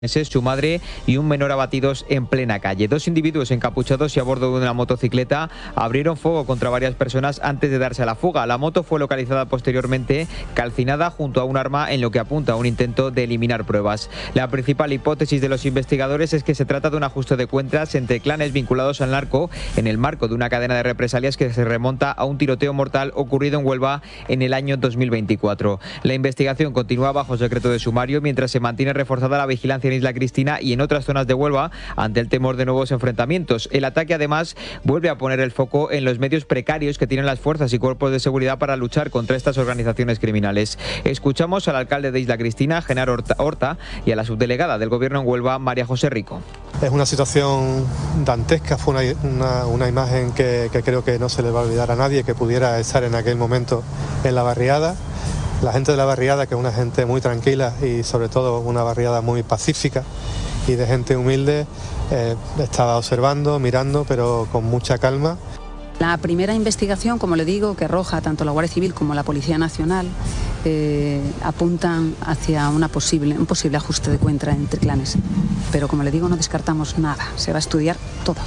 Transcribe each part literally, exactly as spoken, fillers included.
Su madre y un menor abatidos en plena calle. Dos individuos encapuchados y a bordo de una motocicleta abrieron fuego contra varias personas antes de darse a la fuga. La moto fue localizada posteriormente calcinada junto a un arma, en lo que apunta a un intento de eliminar pruebas. La principal hipótesis de los investigadores es que se trata de un ajuste de cuentas entre clanes vinculados al narco en el marco de una cadena de represalias que se remonta a un tiroteo mortal ocurrido en Huelva en el año dos mil veinticuatro. La investigación continúa bajo secreto de sumario mientras se mantiene reforzada la vigilancia en Isla Cristina y en otras zonas de Huelva ante el temor de nuevos enfrentamientos. El ataque además vuelve a poner el foco en los medios precarios que tienen las fuerzas y cuerpos de seguridad para luchar contra estas organizaciones criminales. Escuchamos al alcalde de Isla Cristina, Genaro Horta, Horta, y a la subdelegada del gobierno en Huelva, María José Rico. Es una situación dantesca, fue una, una, una imagen que, que creo que no se le va a olvidar a nadie que pudiera estar en aquel momento en la barriada. La gente de la barriada, que es una gente muy tranquila y sobre todo una barriada muy pacífica y de gente humilde, eh, estaba observando, mirando, pero con mucha calma. La primera investigación, como le digo, que arroja tanto la Guardia Civil como la Policía Nacional, eh, apuntan hacia una posible, un posible ajuste de cuenta entre clanes. Pero como le digo, no descartamos nada, se va a estudiar todo.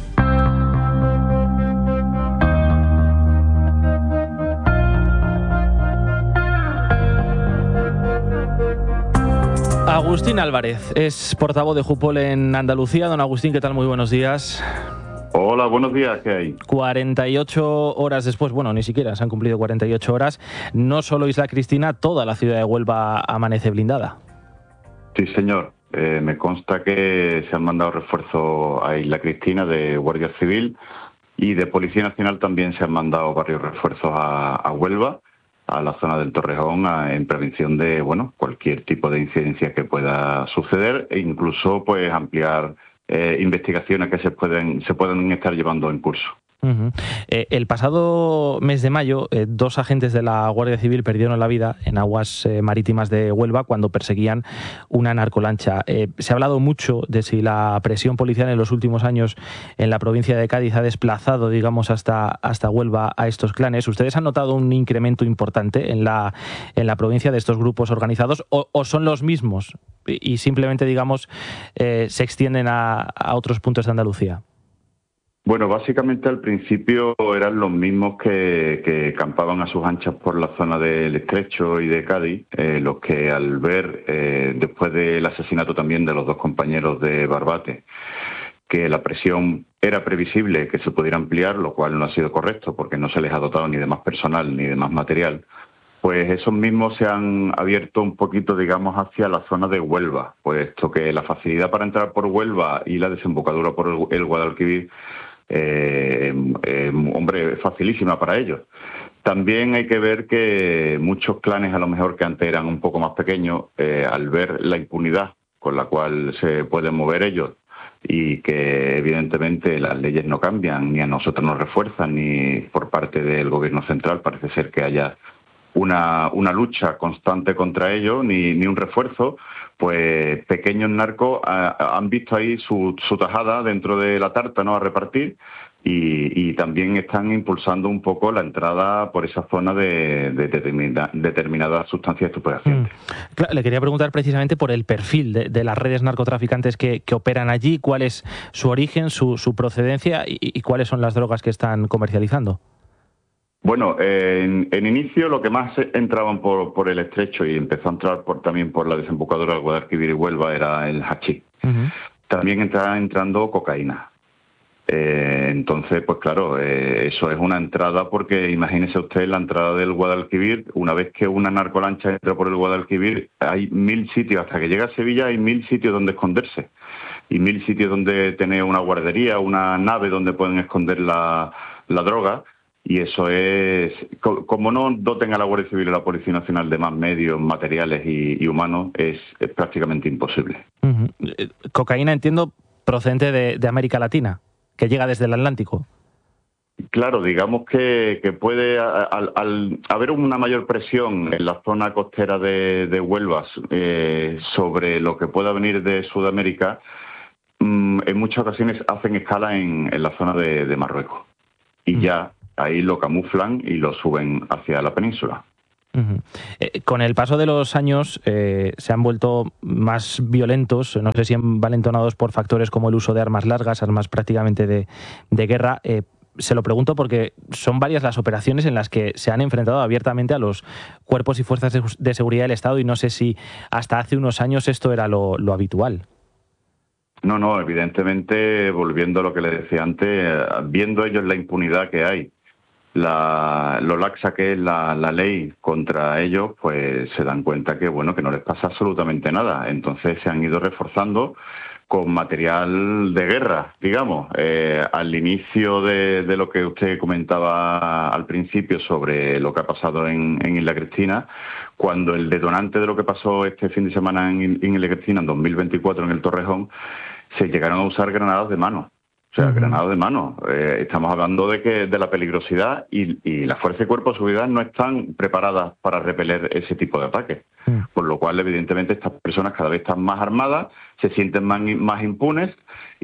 Agustín Álvarez es portavoz de Jupol en Andalucía. Don Agustín, ¿qué tal? Muy buenos días. Hola, buenos días, ¿qué hay? cuarenta y ocho horas después, bueno, ni siquiera se han cumplido cuarenta y ocho horas, no solo Isla Cristina, toda la ciudad de Huelva amanece blindada. Sí, señor. Eh, me consta que se han mandado refuerzos a Isla Cristina de Guardia Civil y de Policía Nacional también se han mandado varios refuerzos a, a Huelva, a la zona del Torrejón, a, en prevención de bueno cualquier tipo de incidencia que pueda suceder e incluso pues ampliar eh, investigaciones que se pueden se pueden estar llevando en curso. Uh-huh. Eh, el pasado mes de mayo, eh, dos agentes de la Guardia Civil perdieron la vida en aguas eh, marítimas de Huelva cuando perseguían una narcolancha. Eh, se ha hablado mucho de si la presión policial en los últimos años en la provincia de Cádiz ha desplazado, digamos, hasta, hasta Huelva a estos clanes. ¿Ustedes han notado un incremento importante en la, en la provincia de estos grupos organizados o, o son los mismos y, y simplemente, digamos, eh, se extienden a, a otros puntos de Andalucía? Bueno, básicamente al principio eran los mismos que, que campaban a sus anchas por la zona del Estrecho y de Cádiz, eh, los que al ver, eh, después del asesinato también de los dos compañeros de Barbate, que la presión era previsible que se pudiera ampliar, lo cual no ha sido correcto porque no se les ha dotado ni de más personal ni de más material, pues esos mismos se han abierto un poquito, digamos, hacia la zona de Huelva, puesto que la facilidad para entrar por Huelva y la desembocadura por el, el Guadalquivir, eh, eh, hombre, facilísima para ellos. También hay que ver que muchos clanes, a lo mejor que antes eran un poco más pequeños, eh, al ver la impunidad con la cual se pueden mover ellos y que evidentemente las leyes no cambian, ni a nosotros nos refuerzan, ni por parte del gobierno central parece ser que haya una, una lucha constante contra ellos, ni, ni un refuerzo, pues pequeños narcos a, han visto ahí su, su tajada dentro de la tarta, ¿no?, a repartir, y, y también están impulsando un poco la entrada por esa zona de, de, de determina, determinadas sustancias estupefacientes. Mm. Claro, le quería preguntar precisamente por el perfil de, de las redes narcotraficantes que, que operan allí, cuál es su origen, su, su procedencia y, y cuáles son las drogas que están comercializando. Bueno, eh, en, en inicio lo que más entraban por, por el Estrecho y empezó a entrar por, también por la desembocadura del Guadalquivir y Huelva era el hachís. Uh-huh. También está entrando cocaína. Eh, entonces, pues claro, eh, eso es una entrada porque imagínese usted la entrada del Guadalquivir, una vez que una narcolancha entra por el Guadalquivir, hay mil sitios, hasta que llega a Sevilla hay mil sitios donde esconderse y mil sitios donde tener una guardería, una nave donde pueden esconder la, la droga. Y eso es, como no doten a la Guardia Civil y a la Policía Nacional de más medios, materiales y, y humanos, es, es prácticamente imposible. Uh-huh. Cocaína, entiendo, procedente de, de América Latina, que llega desde el Atlántico. Claro, digamos que, que puede, al, al haber una mayor presión en la zona costera de, de Huelva eh, sobre lo que pueda venir de Sudamérica, mmm, en muchas ocasiones hacen escala en, en la zona de, de Marruecos. Y uh-huh. ya ahí lo camuflan y lo suben hacia la península. Uh-huh. Eh, con el paso de los años eh, se han vuelto más violentos, no sé si envalentonados por factores como el uso de armas largas, armas prácticamente de, de guerra. Eh, se lo pregunto porque son varias las operaciones en las que se han enfrentado abiertamente a los cuerpos y fuerzas de, de seguridad del Estado y no sé si hasta hace unos años esto era lo, lo habitual. No, no, evidentemente, volviendo a lo que le decía antes, viendo ellos la impunidad que hay, la, lo laxa que es la, la ley contra ellos, pues se dan cuenta que, bueno, que no les pasa absolutamente nada. Entonces se han ido reforzando con material de guerra, digamos. Eh, al inicio de, de lo que usted comentaba al principio sobre lo que ha pasado en, en Isla Cristina, cuando el detonante de lo que pasó este fin de semana en, en Isla Cristina, en dos mil veinticuatro, en el Torrejón, se llegaron a usar granadas de mano. O sea, uh-huh. granadas de mano. Eh, estamos hablando de que de la peligrosidad y, y las fuerzas y cuerpos de seguridad no están preparadas para repeler ese tipo de ataques. Uh-huh. Por lo cual, evidentemente, estas personas cada vez están más armadas, se sienten más, más impunes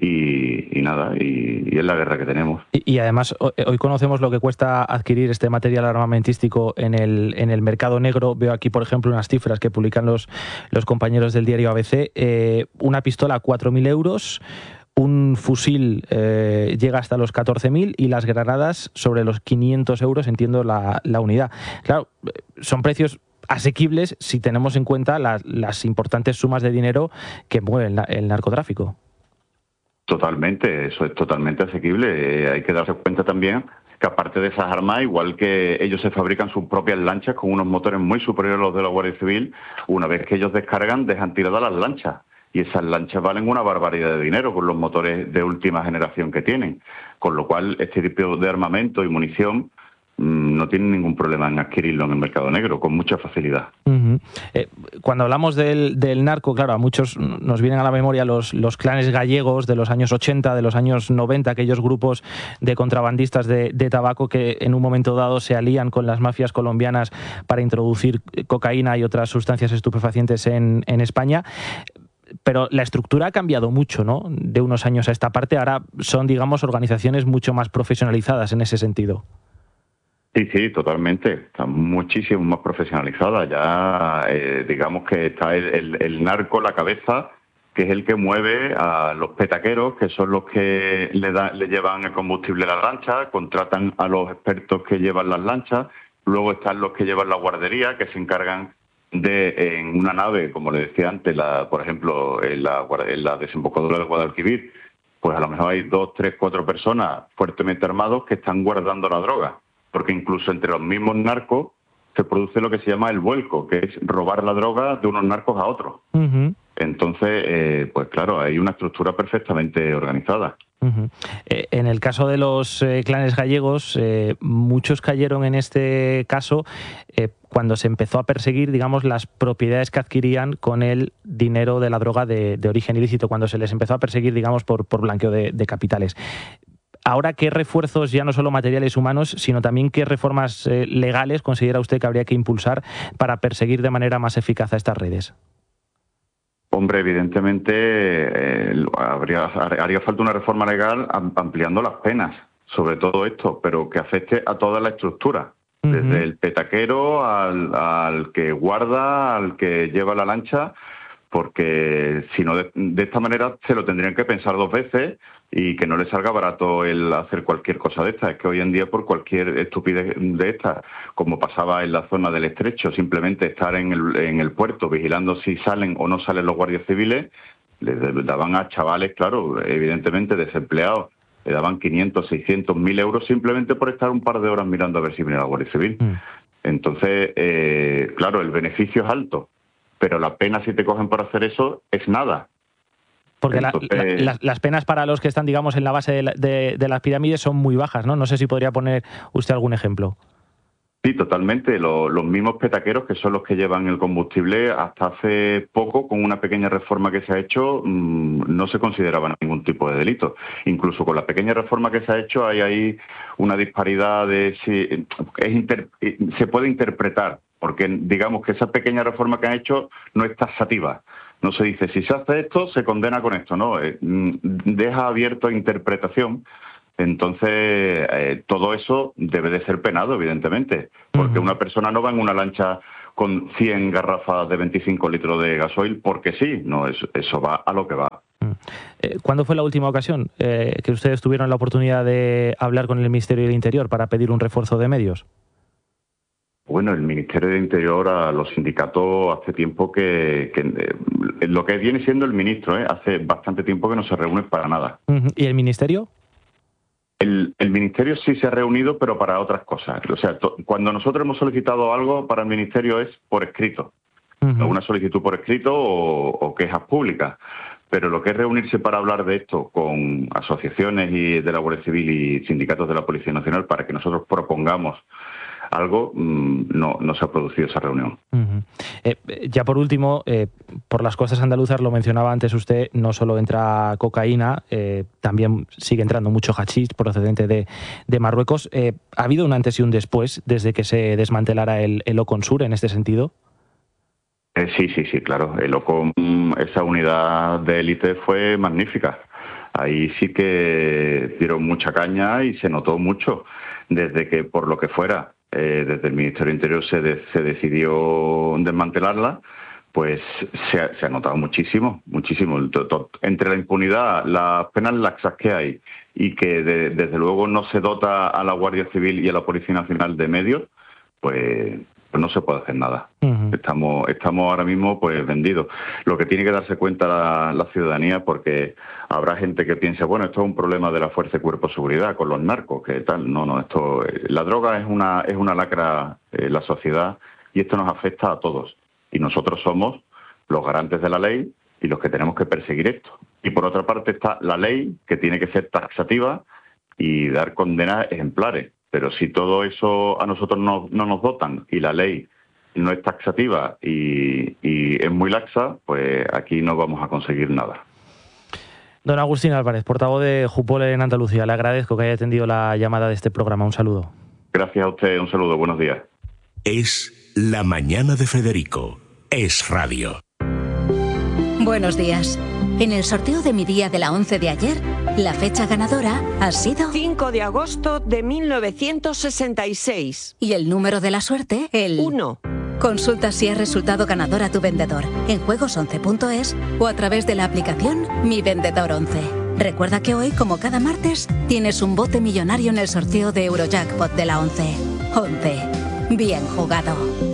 y, y nada, y, y es la guerra que tenemos. Y, y además, hoy conocemos lo que cuesta adquirir este material armamentístico en el, en el mercado negro. Veo aquí, por ejemplo, unas cifras que publican los, los compañeros del diario A B C. Eh, una pistola a cuatro mil euros, un fusil eh, llega hasta los catorce mil y las granadas sobre los quinientos euros, entiendo, la, la unidad. Claro, son precios asequibles si tenemos en cuenta las, las importantes sumas de dinero que mueve el, el narcotráfico. Totalmente, eso es totalmente asequible. Eh, hay que darse cuenta también que aparte de esas armas, igual que ellos se fabrican sus propias lanchas con unos motores muy superiores a los de la Guardia Civil, una vez que ellos descargan, dejan tiradas las lanchas. Y esas lanchas valen una barbaridad de dinero con los motores de última generación que tienen. Con lo cual, este tipo de armamento y munición mmm, no tienen ningún problema en adquirirlo en el mercado negro, con mucha facilidad. Uh-huh. Eh, cuando hablamos del, del narco, claro, a muchos nos vienen a la memoria los, los clanes gallegos de los años ochenta, de los años noventa, aquellos grupos de contrabandistas de, de tabaco que en un momento dado se alían con las mafias colombianas para introducir cocaína y otras sustancias estupefacientes en, en España. Pero la estructura ha cambiado mucho, ¿no? De unos años a esta parte. Ahora son, digamos, organizaciones mucho más profesionalizadas en ese sentido. Sí, sí, totalmente. Están muchísimo más profesionalizadas. Ya, eh, digamos que está el, el, el narco, la cabeza, que es el que mueve a los petaqueros, que son los que le, da, le llevan el combustible a la lancha, contratan a los expertos que llevan las lanchas. Luego están los que llevan la guardería, que se encargan de en una nave, como le decía antes, la, por ejemplo, en la, en la desembocadura de Guadalquivir, pues a lo mejor hay dos, tres, cuatro personas fuertemente armados que están guardando la droga, porque incluso entre los mismos narcos se produce lo que se llama el vuelco, que es robar la droga de unos narcos a otros. Uh-huh. Entonces, eh, pues claro, hay una estructura perfectamente organizada. Uh-huh. Eh, en el caso de los eh, clanes gallegos, eh, muchos cayeron en este caso eh, cuando se empezó a perseguir, digamos, las propiedades que adquirían con el dinero de la droga de, de origen ilícito, cuando se les empezó a perseguir, digamos, por, por blanqueo de, de capitales. Ahora, ¿qué refuerzos, ya no solo materiales humanos, sino también qué reformas eh, legales considera usted que habría que impulsar para perseguir de manera más eficaz a estas redes? Hombre, evidentemente eh, habría, haría falta una reforma legal ampliando las penas sobre todo esto, pero que afecte a toda la estructura, uh-huh. desde el petaquero al, al que guarda, al que lleva la lancha, porque si no, de, de esta manera se lo tendrían que pensar dos veces y que no les salga barato el hacer cualquier cosa de esta. Es que hoy en día por cualquier estupidez de esta, como pasaba en la zona del Estrecho, simplemente estar en el, en el puerto vigilando si salen o no salen los guardias civiles, les daban a chavales, claro, evidentemente desempleados, le daban quinientos, seiscientos, mil euros simplemente por estar un par de horas mirando a ver si viene la Guardia Civil. Mm. Entonces, eh, claro, el beneficio es alto, pero la pena si te cogen por hacer eso es nada. Porque Entonces, la, la, las, las penas para los que están, digamos, en la base de, la, de, de las pirámides son muy bajas, ¿no? No sé si podría poner usted algún ejemplo. Sí, totalmente. Los, los mismos petaqueros, que son los que llevan el combustible, hasta hace poco, con una pequeña reforma que se ha hecho, mmm, no se consideraban ningún tipo de delito. Incluso con la pequeña reforma que se ha hecho hay ahí una disparidad de si es inter, se puede interpretar, porque digamos que esa pequeña reforma que han hecho no es taxativa. No se dice, si se hace esto, se condena con esto, ¿no? Deja abierto a interpretación, Entonces, eh, todo eso debe de ser penado, evidentemente, porque uh-huh. una persona no va en una lancha con cien garrafas de veinticinco litros de gasoil porque sí, no, eso, eso va a lo que va. ¿Cuándo fue la última ocasión eh, que ustedes tuvieron la oportunidad de hablar con el Ministerio del Interior para pedir un refuerzo de medios? Bueno, el Ministerio del Interior a los sindicatos hace tiempo que, que eh, lo que viene siendo el ministro, eh, hace bastante tiempo que no se reúne para nada. Uh-huh. ¿Y el Ministerio? El, el Ministerio sí se ha reunido, pero para otras cosas. O sea, to, cuando nosotros hemos solicitado algo para el Ministerio es por escrito. Uh-huh. Una solicitud por escrito o, o quejas públicas. Pero lo que es reunirse para hablar de esto con asociaciones y de la Guardia Civil y sindicatos de la Policía Nacional para que nosotros propongamos algo, no, no se ha producido esa reunión. Uh-huh. Eh, ya por último, eh, por las costas andaluzas, lo mencionaba antes usted, no solo entra cocaína, eh, también sigue entrando mucho hachís procedente de, de Marruecos. Eh, ¿Ha habido un antes y un después desde que se desmantelara el, el Oconsur en este sentido? Eh, sí, sí, sí, claro. El Ocon, esa unidad de élite fue magnífica. Ahí sí que dieron mucha caña y se notó mucho desde que, por lo que fuera, Eh, desde el Ministerio del Interior se, de, se decidió desmantelarla, pues se ha, se ha notado muchísimo, muchísimo. Entre la impunidad, las penas laxas que hay y que de, desde luego no se dota a la Guardia Civil y a la Policía Nacional de medios, pues, pues no se puede hacer nada. Uh-huh. Estamos, estamos ahora mismo pues vendidos. Lo que tiene que darse cuenta la, la ciudadanía, porque habrá gente que piense, bueno, esto es un problema de la Fuerza y Cuerpo de Seguridad con los narcos, que tal. No, no, esto, la droga es una, es una lacra en la sociedad y esto nos afecta a todos. Y nosotros somos los garantes de la ley y los que tenemos que perseguir esto. Y por otra parte está la ley, que tiene que ser taxativa y dar condenas ejemplares. Pero si todo eso a nosotros no, no nos dotan y la ley no es taxativa y, y es muy laxa, pues aquí no vamos a conseguir nada. Don Agustín Álvarez, portavoz de Jupol en Andalucía, le agradezco que haya atendido la llamada de este programa. Un saludo. Gracias a usted, un saludo, buenos días. Es La Mañana de Federico. Es radio. Buenos días. En el sorteo de mi día de la once de ayer, la fecha ganadora ha sido cinco de agosto de mil novecientos sesenta y seis. Y el número de la suerte, el uno. Consulta si has resultado ganador a tu vendedor en juegos once punto es o a través de la aplicación Mi Vendedor once. Recuerda que hoy, como cada martes, tienes un bote millonario en el sorteo de Eurojackpot de la once. once. Bien jugado.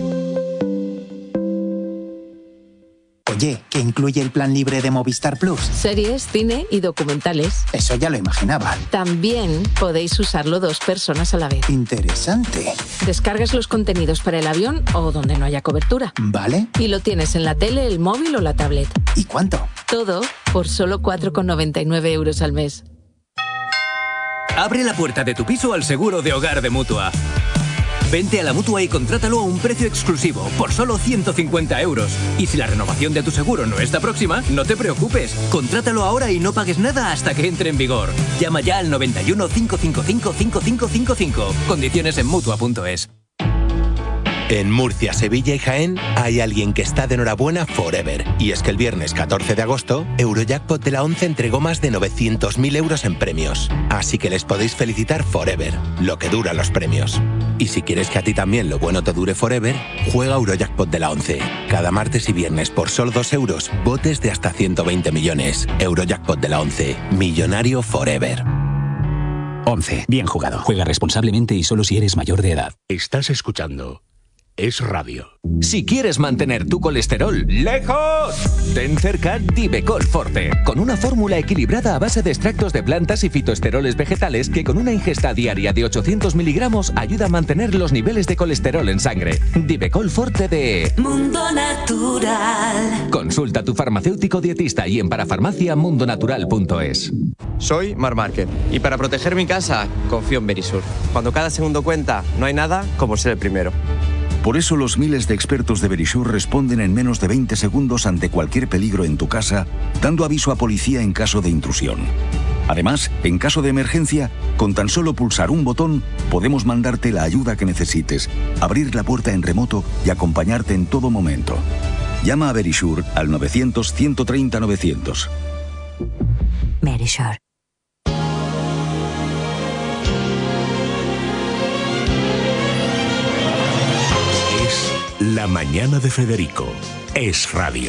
Oye, ¿qué incluye el plan libre de Movistar Plus? Series, cine y documentales. Eso ya lo imaginaba. También podéis usarlo dos personas a la vez. Interesante. Descargas los contenidos para el avión o donde no haya cobertura. Vale. Y lo tienes en la tele, el móvil o la tablet. ¿Y cuánto? Todo por solo cuatro con noventa y nueve euros al mes. Abre la puerta de tu piso al seguro de hogar de Mutua. Vente a la Mutua y contrátalo a un precio exclusivo, por solo ciento cincuenta euros. Y si la renovación de tu seguro no está próxima, no te preocupes. Contrátalo ahora y no pagues nada hasta que entre en vigor. Llama ya al noventa y uno, cinco cinco cinco, cinco cinco cinco cinco. Condiciones en Mutua punto es. En Murcia, Sevilla y Jaén hay alguien que está de enhorabuena forever. Y es que el viernes catorce de agosto, Eurojackpot de la once entregó más de novecientos mil euros en premios. Así que les podéis felicitar forever, lo que duran los premios. Y si quieres que a ti también lo bueno te dure forever, juega Eurojackpot de la once. Cada martes y viernes por solo dos euros, botes de hasta ciento veinte millones. Eurojackpot de la once. Millonario forever. once. Bien jugado. Juega responsablemente y solo si eres mayor de edad. Estás escuchando Es Radio. Si quieres mantener tu colesterol lejos, ten cerca Divecol Forte, con una fórmula equilibrada a base de extractos de plantas y fitoesteroles vegetales que con una ingesta diaria de ochocientos miligramos ayuda a mantener los niveles de colesterol en sangre. Divecol Forte de Mundo Natural. Consulta a tu farmacéutico dietista y en parafarmacia mundo natural punto es. Soy Mar Márquez y para proteger mi casa confío en Verisur. Cuando cada segundo cuenta, no hay nada como ser el primero. Por eso los miles de expertos de Verisur responden en menos de veinte segundos ante cualquier peligro en tu casa, dando aviso a policía en caso de intrusión. Además, en caso de emergencia, con tan solo pulsar un botón, podemos mandarte la ayuda que necesites, abrir la puerta en remoto y acompañarte en todo momento. Llama a Verisur al novecientos, ciento treinta, novecientos. Verisur. La mañana de Federico. Es radio.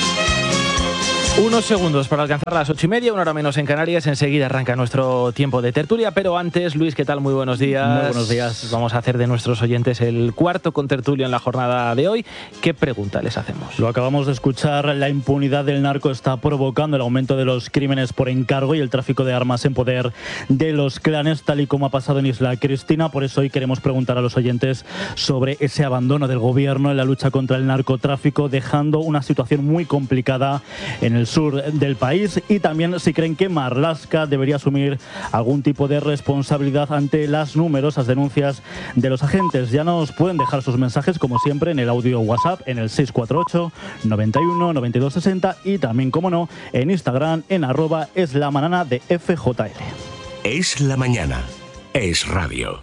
Unos segundos para alcanzar las ocho y media, una hora menos en Canarias. Enseguida arranca nuestro tiempo de tertulia, pero antes, Luis, ¿qué tal? Muy buenos días. Muy buenos días. Vamos a hacer de nuestros oyentes el cuarto contertulio en la jornada de hoy. ¿Qué pregunta les hacemos? Lo acabamos de escuchar, la impunidad del narco está provocando el aumento de los crímenes por encargo y el tráfico de armas en poder de los clanes, tal y como ha pasado en Isla Cristina. Por eso hoy queremos preguntar a los oyentes sobre ese abandono del gobierno en la lucha contra el narcotráfico, dejando una situación muy complicada en el sur del país, y también si creen que Marlaska debería asumir algún tipo de responsabilidad ante las numerosas denuncias de los agentes. Ya nos pueden dejar sus mensajes, como siempre, en el audio WhatsApp en el seis cuatro ocho, noventa y uno, noventa y dos sesenta, y también, como no, en Instagram en arroba es la mañana de F J L. Es la mañana. Es radio.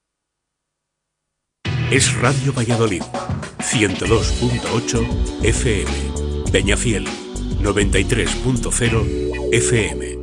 Es Radio Valladolid. ciento dos punto ocho F M. Peñafiel. noventa y tres punto cero F M.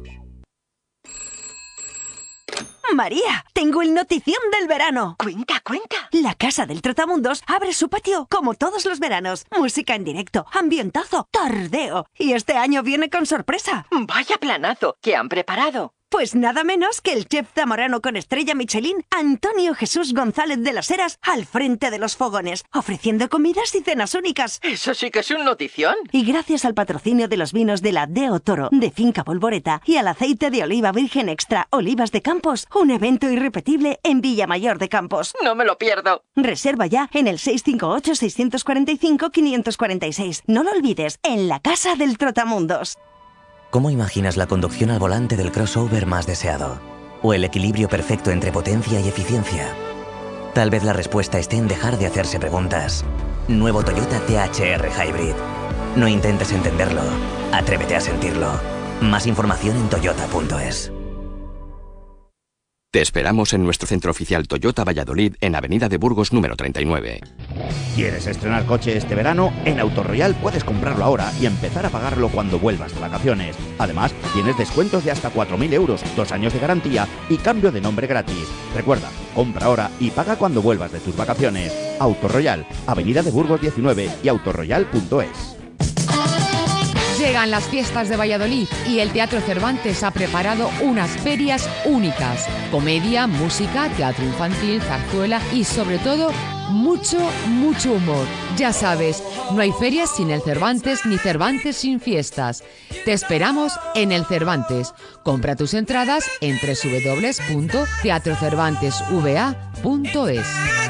María, tengo el notición del verano. Cuenta, cuenta. La Casa del Trotamundos abre su patio como todos los veranos. Música en directo, ambientazo, tardeo. Y este año viene con sorpresa. Vaya planazo que han preparado. Pues nada menos que el chef zamorano con estrella Michelin, Antonio Jesús González de las Heras, al frente de los fogones, ofreciendo comidas y cenas únicas. Eso sí que es un notición. Y gracias al patrocinio de los vinos de la Deo Toro, de Finca Polvoreta, y al aceite de oliva virgen extra Olivas de Campos, un evento irrepetible en Villamayor de Campos. No me lo pierdo. Reserva ya en el seis cinco ocho, seis cuatro cinco, cinco cuatro seis. No lo olvides, en la Casa del Trotamundos. ¿Cómo imaginas la conducción al volante del crossover más deseado? ¿O el equilibrio perfecto entre potencia y eficiencia? Tal vez la respuesta esté en dejar de hacerse preguntas. Nuevo Toyota T H R Hybrid. No intentes entenderlo, atrévete a sentirlo. Más información en toyota punto es. Te esperamos en nuestro centro oficial Toyota Valladolid en Avenida de Burgos número treinta y nueve. ¿Quieres estrenar coche este verano? En Autoroyal puedes comprarlo ahora y empezar a pagarlo cuando vuelvas de vacaciones. Además, tienes descuentos de hasta cuatro mil euros, dos años de garantía y cambio de nombre gratis. Recuerda, compra ahora y paga cuando vuelvas de tus vacaciones. Autoroyal, Avenida de Burgos diecinueve y autoroyal punto es. Llegan las fiestas de Valladolid y el Teatro Cervantes ha preparado unas ferias únicas. Comedia, música, teatro infantil, zarzuela y sobre todo mucho, mucho humor. Ya sabes, no hay ferias sin el Cervantes ni Cervantes sin fiestas. Te esperamos en el Cervantes. Compra tus entradas en doble u doble u doble u punto teatro cervantes v a punto es.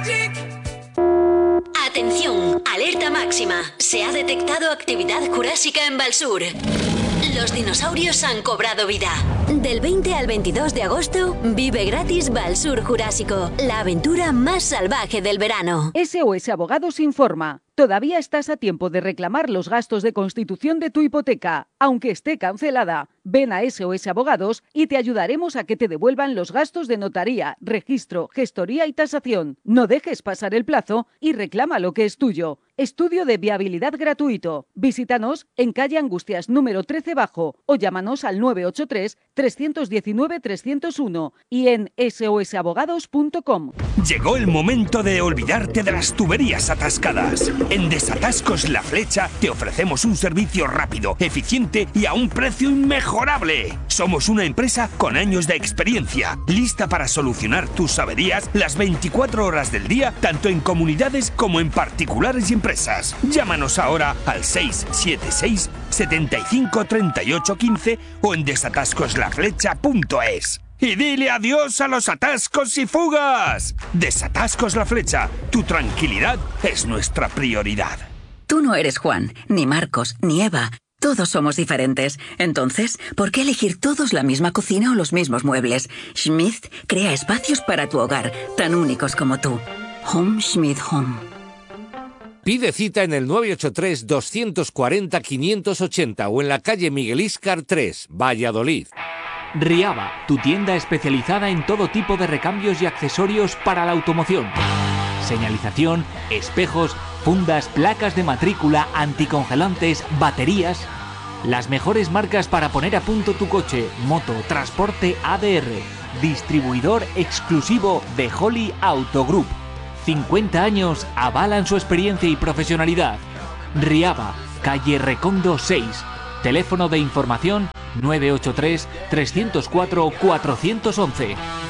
Atención, alerta máxima. Se ha detectado actividad jurásica en Valsur. Los dinosaurios han cobrado vida. Del veinte al veintidós de agosto, vive gratis Valsur Jurásico, la aventura más salvaje del verano. S O S Abogados informa. Todavía estás a tiempo de reclamar los gastos de constitución de tu hipoteca, aunque esté cancelada. Ven a S O S Abogados y te ayudaremos a que te devuelvan los gastos de notaría, registro, gestoría y tasación. No dejes pasar el plazo y reclama lo que es tuyo. Estudio de viabilidad gratuito. Visítanos en calle Angustias número trece bajo o llámanos al nueve ocho tres, tres uno nueve, tres cero uno y en s o s abogados punto com. Llegó el momento de olvidarte de las tuberías atascadas. En Desatascos La Flecha te ofrecemos un servicio rápido, eficiente y a un precio inmejorable. Somos una empresa con años de experiencia, lista para solucionar tus averías las veinticuatro horas del día, tanto en comunidades como en particulares y empresas. Llámanos ahora al seis siete seis, setenta y cinco, treinta y ocho, quince o en desatascos la flecha punto es. Y dile adiós a los atascos y fugas. Desatascos La Flecha. Tu tranquilidad es nuestra prioridad. Tú no eres Juan, ni Marcos, ni Eva. Todos somos diferentes. Entonces, ¿por qué elegir todos la misma cocina o los mismos muebles? Schmidt crea espacios para tu hogar, tan únicos como tú. Home Schmidt Home. Pide cita en el nueve ocho tres, dos cuatro cero, cinco ocho cero o en la calle Miguel Íscar tres, Valladolid. Riaba, tu tienda especializada en todo tipo de recambios y accesorios para la automoción. Señalización, espejos, fundas, placas de matrícula, anticongelantes, baterías. Las mejores marcas para poner a punto tu coche, moto, transporte A D R. Distribuidor exclusivo de Holly Auto Group. cincuenta años avalan su experiencia y profesionalidad. Riaba, calle Recondo seis. Teléfono de información nueve ocho tres, tres cero cuatro, cuatro uno uno.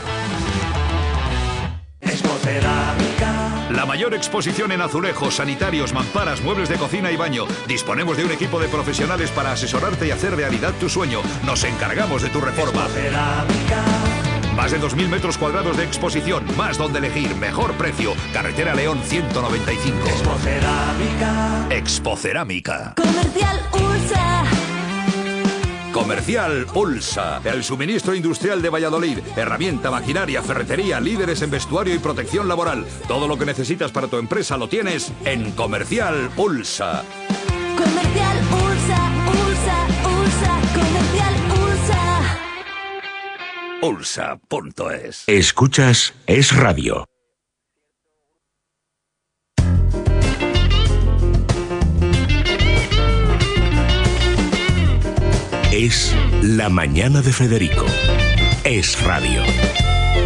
La mayor exposición en azulejos, sanitarios, mamparas, muebles de cocina y baño. Disponemos de un equipo de profesionales para asesorarte y hacer realidad tu sueño. Nos encargamos de tu reforma. Más de dos mil metros cuadrados de exposición, más donde elegir, mejor precio. Carretera León ciento noventa y cinco. Expocerámica. Expocerámica. Comercial Ursa. Comercial Ulsa, el suministro industrial de Valladolid. Herramienta, maquinaria, ferretería, líderes en vestuario y protección laboral. Todo lo que necesitas para tu empresa lo tienes en Comercial Ulsa. Comercial Ursa, Ursa, Ursa, Comercial Ursa. Ulsa punto es. Escuchas Es Radio. Es la mañana de Federico. Es Radio.